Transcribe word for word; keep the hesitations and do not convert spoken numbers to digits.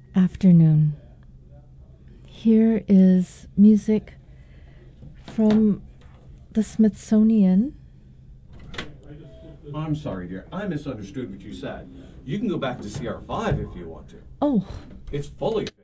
afternoon. Here is music from the Smithsonian. I'm sorry, dear. I misunderstood what you said. You can go back to C R five if you want to. Oh, It's fully...